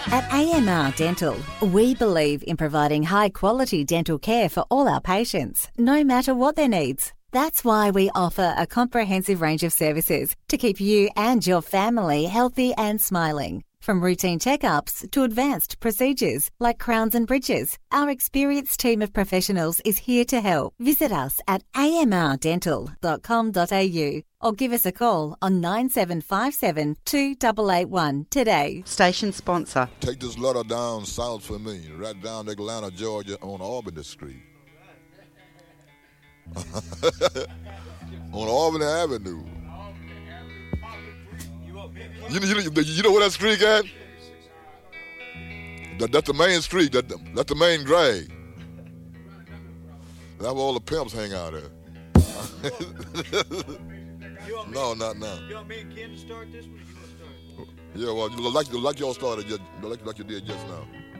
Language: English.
At AMR Dental, we believe in providing high-quality dental care for all our patients, no matter what their needs. That's why we offer a comprehensive range of services to keep you and your family healthy and smiling. From routine checkups to advanced procedures like crowns and bridges, our experienced team of professionals is here to help. Visit us at amrdental.com.au or give us a call on 9757 2881 today. Station sponsor. Take this letter down south for me, right down to Atlanta, Georgia, on Albany Street. On Albany Avenue. You know where that street at? That's the main street. That's the main drag. That's where all the pimps hang out there. No, not now. You want me and Ken to start this one, or you want to start? Yeah, well, like y'all started, like you did just now.